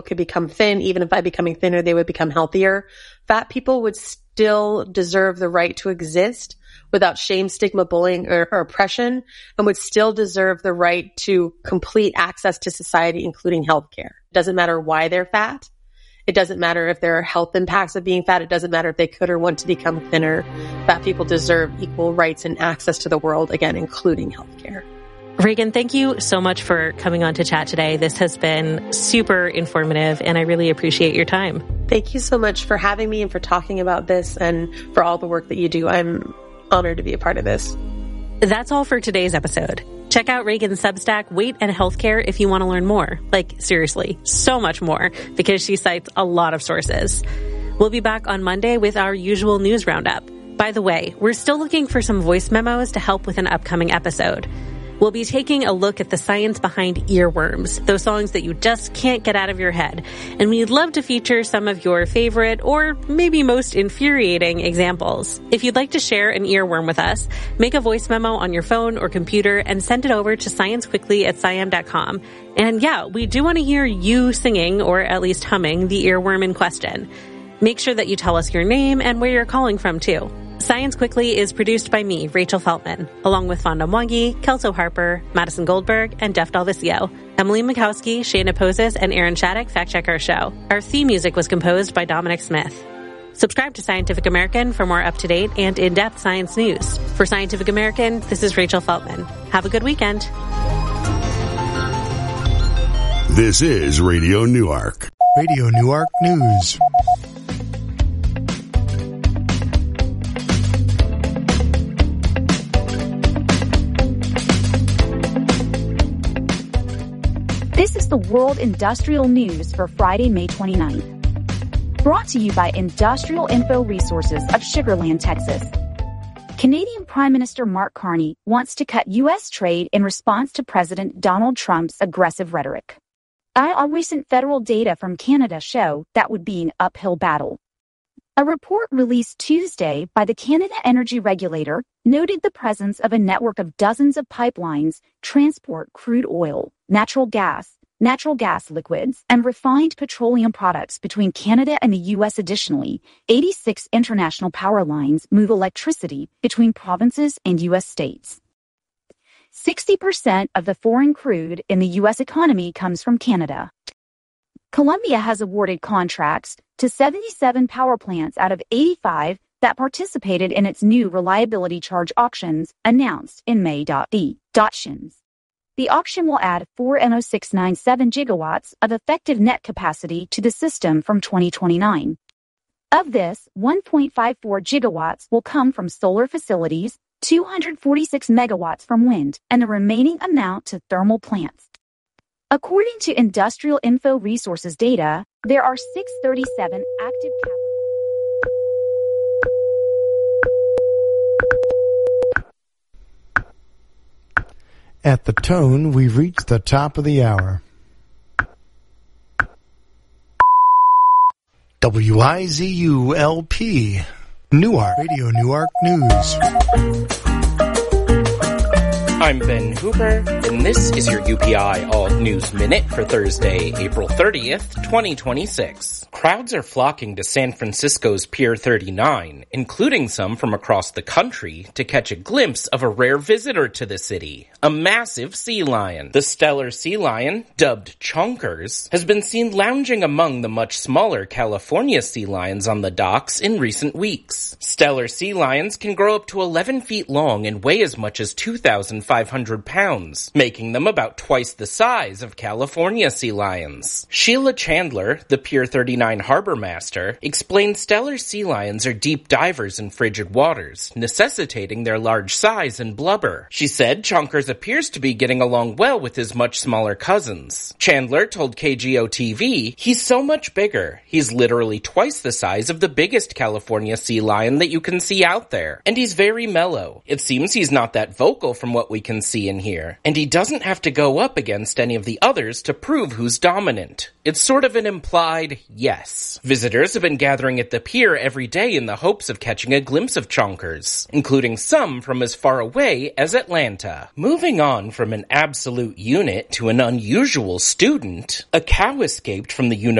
could become thin. Even if by becoming thinner, they would become healthier. Fat people would still deserve the right to exist without shame, stigma, bullying, or oppression, and would still deserve the right to complete access to society, including healthcare. It doesn't matter why they're fat. It doesn't matter if there are health impacts of being fat. It doesn't matter if they could or want to become thinner. Fat people deserve equal rights and access to the world, again, including healthcare. Reagan, thank you so much for coming on to chat today. This has been super informative, and I really appreciate your time. Thank you so much for having me and for talking about this and for all the work that you do. I'm honored to be a part of this. That's all for today's episode. Check out Reagan's Substack, Weight and Healthcare, if you want to learn more. Like, seriously, so much more, because she cites a lot of sources. We'll be back on Monday with our usual news roundup. By the way, we're still looking for some voice memos to help with an upcoming episode. We'll be taking a look at the science behind earworms, those songs that you just can't get out of your head. And we'd love to feature some of your favorite or maybe most infuriating examples. If you'd like to share an earworm with us, make a voice memo on your phone or computer and send it over to sciencequickly@sciam.com. And yeah, we do want to hear you singing or at least humming the earworm in question. Make sure that you tell us your name and where you're calling from too. Science Quickly is produced by me, Rachel Feltman, along with Fonda Mwangi, Kelso Harper, Madison Goldberg, and Jeff Dalvicio. Emily Mikowski, Shayna Poses, and Aaron Shattuck fact-check our show. Our theme music was composed by Dominic Smith. Subscribe to Scientific American for more up-to-date and in-depth science news. For Scientific American, this is Rachel Feltman. Have a good weekend. This is Radio Newark. Radio Newark News. This is the World Industrial News for Friday, May 29th. Brought to you by Industrial Info Resources of Sugar Land, Texas. Canadian Prime Minister Mark Carney wants to cut U.S. trade in response to President Donald Trump's aggressive rhetoric. All recent federal data from Canada show that would be an uphill battle. A report released Tuesday by the Canada Energy Regulator noted the presence of a network of dozens of pipelines transport crude oil, natural gas liquids, and refined petroleum products between Canada and the U.S. Additionally, 86 international power lines move electricity between provinces and U.S. states. 60% of the foreign crude in the U.S. economy comes from Canada. Colombia has awarded contracts to 77 power plants out of 85 that participated in its new reliability charge auctions announced in May. The auction will add 4.0697 gigawatts of effective net capacity to the system from 2029. Of this, 1.54 gigawatts will come from solar facilities, 246 megawatts from wind, and the remaining amount to thermal plants. According to Industrial Info Resources data, there are 637 active capital. At the tone, we've reached the top of the hour. WIZU-LP, Newark, Radio Newark News. I'm Ben Hooper, and this is your UPI Alt News Minute for Thursday, April 30th, 2026. Crowds are flocking to San Francisco's Pier 39, including some from across the country, to catch a glimpse of a rare visitor to the city, a massive sea lion. The Steller sea lion, dubbed Chonkers, has been seen lounging among the much smaller California sea lions on the docks in recent weeks. Steller sea lions can grow up to 11 feet long and weigh as much as 2,500 pounds, making them about twice the size of California sea lions. Sheila Chandler, the Pier 39 harbor master, explained Steller sea lions are deep divers in frigid waters, necessitating their large size and blubber. She said Chonkers appears to be getting along well with his much smaller cousins. Chandler told KGO-TV, "He's so much bigger. He's literally twice the size of the biggest California sea lion that you can see out there. And he's very mellow. It seems he's not that vocal from what we can see and hear. And he doesn't have to go up against any of the others to prove who's dominant. It's sort of an implied yes." U.S. Visitors have been gathering at the pier every day in the hopes of catching a glimpse of chonkers, including some from as far away as Atlanta. Moving on from an absolute unit to an unusual student, a cow escaped from the